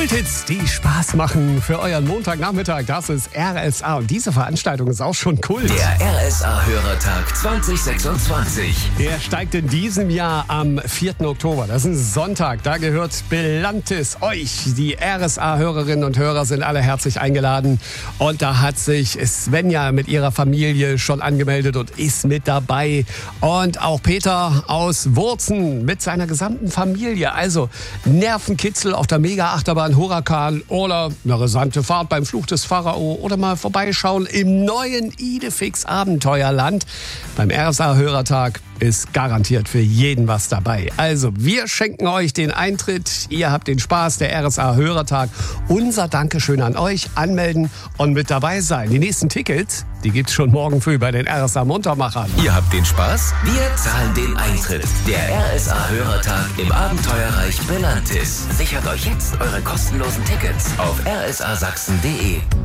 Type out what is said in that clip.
Kulthits, die Spaß machen für euren Montagnachmittag. Das ist RSA und diese Veranstaltung ist auch schon Kult. Der RSA-Hörertag 2026. Der steigt in diesem Jahr am 4. Oktober. Das ist ein Sonntag. Da gehört Belantis euch. Die RSA-Hörerinnen und Hörer sind alle herzlich eingeladen. Und da hat sich Svenja mit ihrer Familie schon angemeldet und ist mit dabei. Und auch Peter aus Wurzen mit seiner gesamten Familie. Also Nervenkitzel auf der Mega-Achterbahn Huracan oder eine rasante Fahrt beim Fluch des Pharao oder mal vorbeischauen im neuen Idefix Abenteuerland. Beim RSA-Hörertag ist garantiert für jeden was dabei. Also wir schenken euch den Eintritt. Ihr habt den Spaß, der RSA-Hörertag. Unser Dankeschön an euch. Anmelden und mit dabei sein. Die nächsten Tickets, die gibt's schon morgen früh bei den RSA-Muntermachern. Ihr habt den Spaß? Wir zahlen den Eintritt. Der RSA-Hörertag im Abenteuerreich Belantis. Sichert euch jetzt eure kostenlosen Tickets auf rsasachsen.de.